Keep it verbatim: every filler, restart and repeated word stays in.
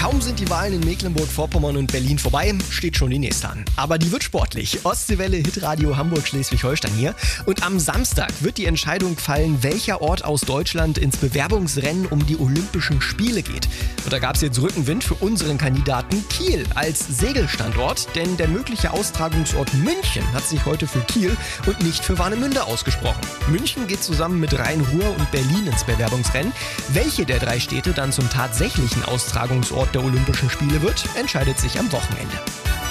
Kaum sind die Wahlen in Mecklenburg-Vorpommern und Berlin vorbei, steht schon die nächste an. Aber die wird sportlich. Ostseewelle, Hitradio Hamburg-Schleswig-Holstein hier. Und am Samstag wird die Entscheidung fallen, welcher Ort aus Deutschland ins Bewerbungsrennen um die Olympischen Spiele geht. Und da gab es jetzt Rückenwind für unseren Kandidaten Kiel als Segelstandort, denn der mögliche Austragungsort München hat sich heute für Kiel und nicht für Warnemünde ausgesprochen. München geht zusammen mit Rhein-Ruhr und Berlin ins Bewerbungsrennen. Welche der drei Städte dann zum tatsächlichen Austragungsort der Olympischen Spiele wird, entscheidet sich am Wochenende.